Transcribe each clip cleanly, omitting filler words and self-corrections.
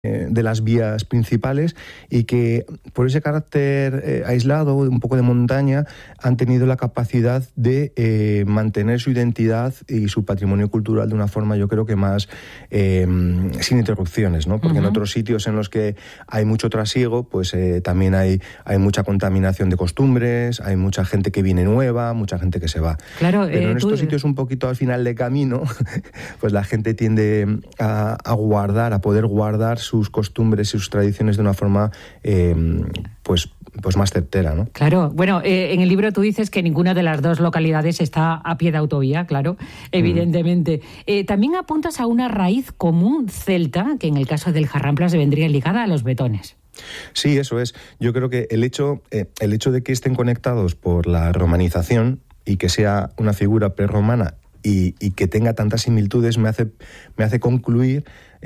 de las vías principales, y que por ese carácter aislado, un poco de montaña, han tenido la capacidad de mantener su identidad y su patrimonio cultural de una forma, yo creo que más sin interrupciones, ¿no? Porque en otros sitios en los que hay mucho trasiego, pues también hay mucha contaminación de costumbres, hay mucha gente que viene nueva, mucha gente que se va. Claro, pero en estos sitios un poquito al final de camino, pues la gente tiende a poder guardar sus costumbres y sus tradiciones de una forma pues más certera, ¿no? Claro, bueno, en el libro tú dices que ninguna de las dos localidades está a pie de autovía, claro, evidentemente. También apuntas a una raíz común celta, que en el caso del Jarramplas vendría ligada a los betones. Sí, eso es. Yo creo que el hecho de que estén conectados por la romanización y que sea una figura prerromana y que tenga tantas similitudes me hace concluir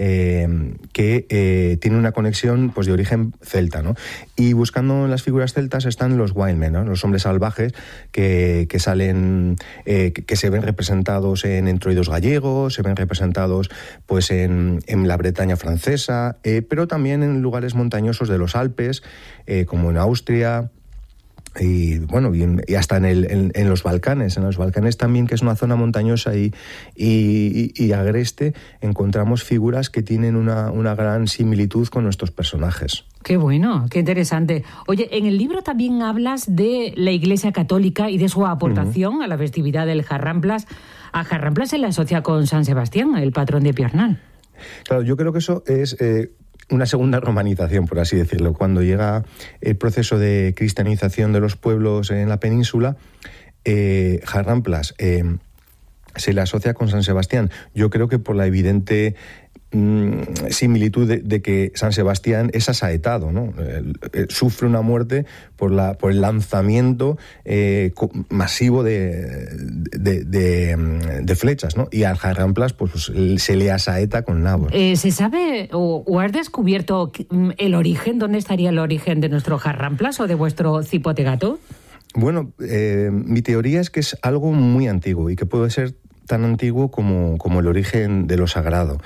que tiene una conexión pues de origen celta, ¿no? Y buscando en las figuras celtas están los wild men, ¿no? Los hombres salvajes que salen, que se ven representados en entroidos gallegos, se ven representados pues en la Bretaña francesa, pero también en lugares montañosos de los Alpes, como en Austria. Y bueno, y hasta en los Balcanes. En los Balcanes también, que es una zona montañosa y agreste, encontramos figuras que tienen una gran similitud con nuestros personajes. Qué bueno, qué interesante. Oye, en el libro también hablas de la Iglesia Católica y de su aportación a la festividad del Jarramplas. A Jarramplas se le asocia con San Sebastián, el patrón de Piornal. Claro, yo creo que eso es una segunda romanización, por así decirlo. Cuando llega el proceso de cristianización de los pueblos en la península, Jarramplas se le asocia con San Sebastián. Yo creo que por la evidente similitud de que San Sebastián es asaetado, ¿no? Sufre una muerte por el lanzamiento masivo de flechas, ¿no? Y al Jarramplas pues se le asaeta con nabos. ¿Se sabe o has descubierto el origen? ¿Dónde estaría el origen de nuestro Jarramplas o de vuestro cipote gato? Bueno, mi teoría es que es algo muy antiguo y que puede ser tan antiguo como el origen de lo sagrado.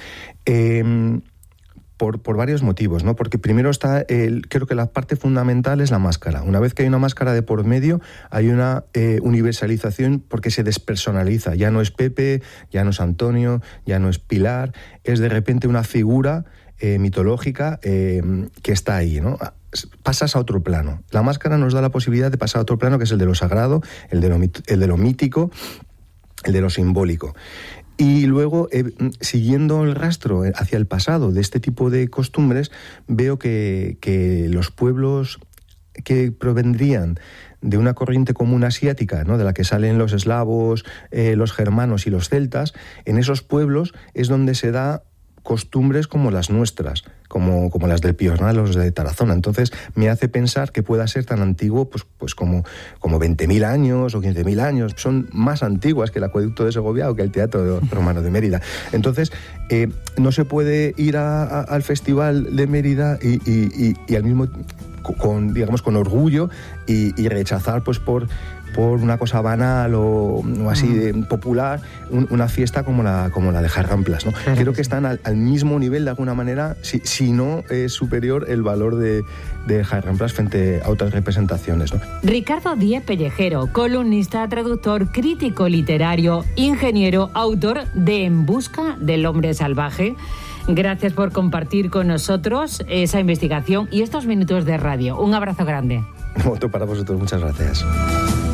Por varios motivos, ¿no? Porque primero está, creo que la parte fundamental es la máscara. Una vez que hay una máscara de por medio, hay una universalización porque se despersonaliza. Ya no es Pepe, ya no es Antonio, ya no es Pilar, es de repente una figura mitológica que está ahí, ¿no? Pasas a otro plano. La máscara nos da la posibilidad de pasar a otro plano, que es el de lo sagrado, el de lo mítico, el de lo simbólico. Y luego, siguiendo el rastro hacia el pasado de este tipo de costumbres, veo que los pueblos que provendrían de una corriente común asiática, ¿no? De la que salen los eslavos, los germanos y los celtas, en esos pueblos es donde se da costumbres como las nuestras, como las del Piornal o los de Tarazona. Entonces me hace pensar que pueda ser tan antiguo pues como 20.000 años o 15.000 años. Son más antiguas que el acueducto de Segovia o que el Teatro Romano de Mérida. Entonces no se puede ir al Festival de Mérida y al mismo con orgullo y rechazar pues por una cosa banal o así popular una fiesta como la de Jarramplas, ¿no? Claro. Creo que están al mismo nivel de alguna manera, si no es superior el valor de Jarramplas frente a otras representaciones, ¿no? Ricardo Díez Pellejero, columnista, traductor, crítico literario, ingeniero, autor de En busca del hombre salvaje. Gracias por compartir con nosotros esa investigación y estos minutos de radio. Un abrazo grande. Otro para vosotros, muchas gracias.